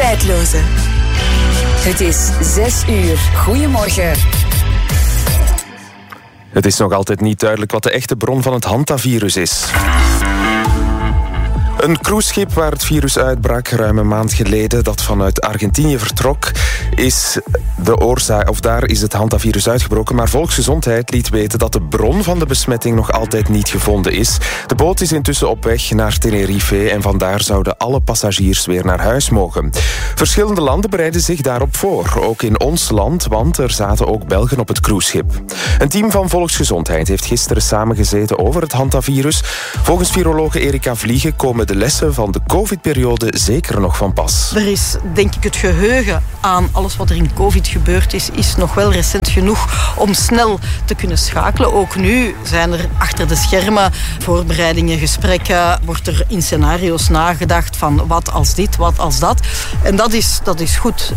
Tijdloze. Het is 6 uur. Goedemorgen. Het is nog altijd niet duidelijk wat de echte bron van het Hantavirus is. Een cruiseschip waar het virus uitbrak ruim een maand geleden, dat vanuit Argentinië vertrok, is de oorzaak, of daar is het Hantavirus uitgebroken. Maar Volksgezondheid liet weten dat de bron van de besmetting nog altijd niet gevonden is. De boot is intussen op weg naar Tenerife en vandaar zouden alle passagiers weer naar huis mogen. Verschillende landen bereiden zich daarop voor, ook in ons land, want er zaten ook Belgen op het cruiseschip. Een team van Volksgezondheid heeft gisteren samengezeten over het Hantavirus. Volgens virologe Erika Vliegen komen de lessen van de COVID-periode zeker nog van pas. Er is, denk ik, het geheugen aan alles wat er in COVID gebeurd is nog wel recent genoeg om snel te kunnen schakelen. Ook nu zijn er achter de schermen voorbereidingen, gesprekken, wordt er in scenario's nagedacht van wat als dit, wat als dat. En dat is goed.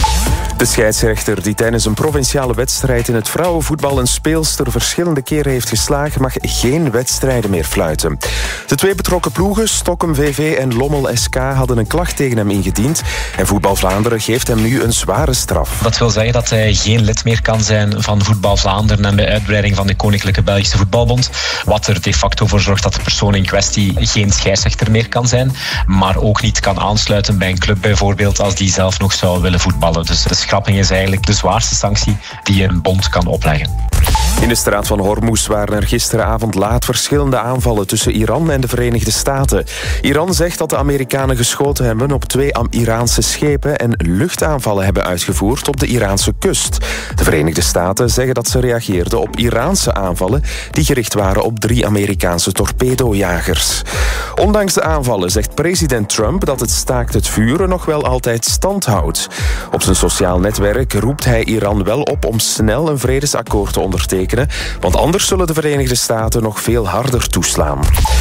De scheidsrechter die tijdens een provinciale wedstrijd in het vrouwenvoetbal een speelster verschillende keren heeft geslagen, mag geen wedstrijden meer fluiten. De twee betrokken ploegen, Stokkum VV en Lommel SK, hadden een klacht tegen hem ingediend en Voetbal Vlaanderen geeft hem nu een zware straf. Dat wil zeggen dat hij geen lid meer kan zijn van Voetbal Vlaanderen en de uitbreiding van de Koninklijke Belgische Voetbalbond. Wat er de facto voor zorgt dat de persoon in kwestie geen scheidsrechter meer kan zijn, maar ook niet kan aansluiten bij een club bijvoorbeeld als die zelf nog zou willen voetballen. Dus de schrapping is eigenlijk de zwaarste sanctie die een bond kan opleggen. In de straat van Hormuz waren er gisteravond laat verschillende aanvallen tussen Iran en de Verenigde Staten. Iran zegt dat de Amerikanen geschoten hebben op 2 Iraanse schepen en luchtaanvallen hebben uitgevoerd op de Iraanse kust. De Verenigde Staten zeggen dat ze reageerden op Iraanse aanvallen die gericht waren op 3 Amerikaanse torpedojagers. Ondanks de aanvallen zegt president Trump dat het staakt het vuren nog wel altijd stand houdt. Op zijn sociaal netwerk roept hij Iran wel op om snel een vredesakkoord te ondertekenen, want anders zullen de Verenigde Staten nog veel harder toeslaan.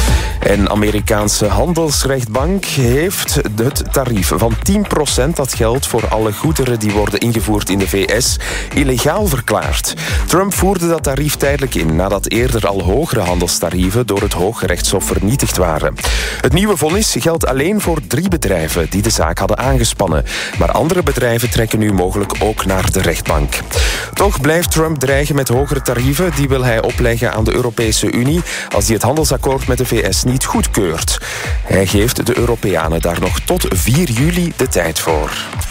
En Amerikaanse handelsrechtbank heeft het tarief van 10% dat geldt voor alle goederen die worden ingevoerd in de VS illegaal verklaard. Trump voerde dat tarief tijdelijk in nadat eerder al hogere handelstarieven door het Hooggerechtshof vernietigd waren. Het nieuwe vonnis geldt alleen voor 3 bedrijven die de zaak hadden aangespannen, maar andere bedrijven trekken nu mogelijk ook naar de rechtbank. Toch blijft Trump dreigen met hogere tarieven. Die wil hij opleggen aan de Europese Unie als die het handelsakkoord met de VS niet goedkeurt. Hij geeft de Europeanen daar nog tot 4 juli de tijd voor.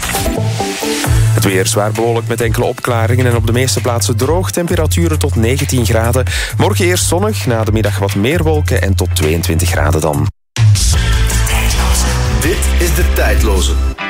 Het weer zwaar bewolkt met enkele opklaringen en op de meeste plaatsen droog. Temperaturen tot 19 graden. Morgen eerst zonnig, na de middag wat meer wolken en tot 22 graden dan. Dit is de Tijdloze.